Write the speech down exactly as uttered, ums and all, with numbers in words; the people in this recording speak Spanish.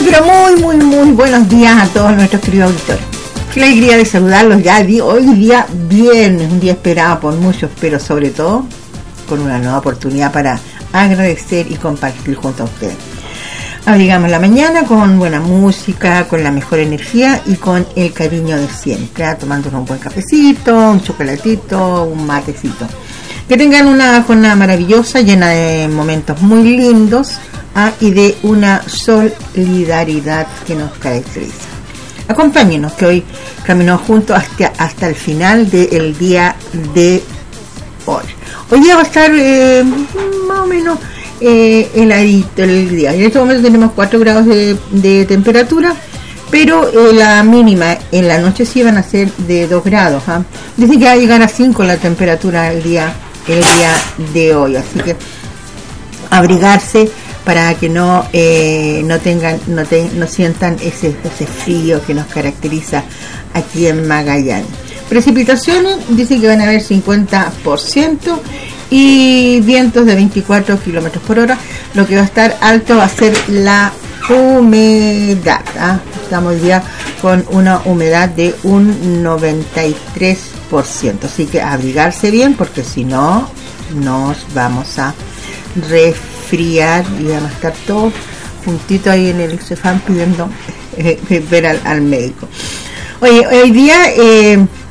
pero muy, muy, muy buenos días a todos nuestros queridos auditores. Qué alegría de saludarlos ya hoy día viernes, un día esperado por muchos, pero sobre todo con una nueva oportunidad para agradecer y compartir junto a ustedes. Abrigamos la mañana con buena música, con la mejor energía y con el cariño de siempre, ¿eh? Tomándonos un buen cafecito, un chocolatito, un matecito. Que tengan una jornada maravillosa, llena de momentos muy lindos, ¿ah? Y de una solidaridad que nos caracteriza. Acompáñenos, que hoy caminamos juntos hasta, hasta el final del día de hoy. Hoy día va a estar eh, más o menos eh, heladito el día. En este momento tenemos cuatro grados de, de temperatura, pero eh, la mínima en la noche sí van a ser de dos grados. ¿eh? Dicen que va a llegar a cinco la temperatura el día el día de hoy, así que abrigarse para que no eh, no tengan no, te, no sientan ese ese frío que nos caracteriza aquí en Magallanes. Precipitaciones dicen que van a haber cincuenta por ciento y vientos de veinticuatro kilómetros por hora. Lo que va a estar alto va a ser la humedad. ¿ah? Estamos hoy día con una humedad de un noventa y tres por ciento, así que abrigarse bien, porque si no nos vamos a resfriar y vamos a estar todos juntitos ahí en el Cefam pidiendo eh, ver al, al médico. Oye, hoy día eh,